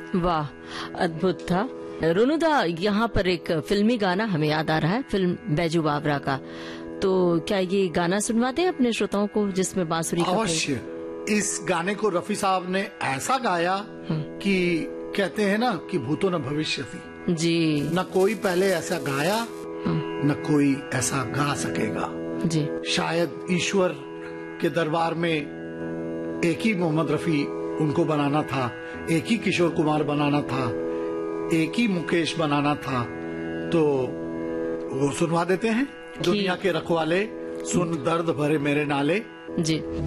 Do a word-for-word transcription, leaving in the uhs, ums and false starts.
वाह, अद्भुत था। रुनुदा, यहाँ पर एक फिल्मी गाना हमें याद आ रहा है, फिल्म बैजू बावरा का। तो क्या ये गाना सुनवा दें अपने श्रोताओं को, जिसमें बांसुरी का? अवश्य। इस गाने को रफी साहब ने ऐसा गाया कि कहते हैं ना कि भूतो न भविष्यति जी, न कोई पहले ऐसा गाया न कोई ऐसा गा सकेगा जी। शायद ईश्वर के दरबार में एक ही मोहम्मद रफी उनको बनाना था, एक ही किशोर कुमार बनाना था, एक ही मुकेश बनाना था। तो वो सुनवा देते हैं। दुनिया के रखवाले सुन दर्द भरे मेरे नाले। जी।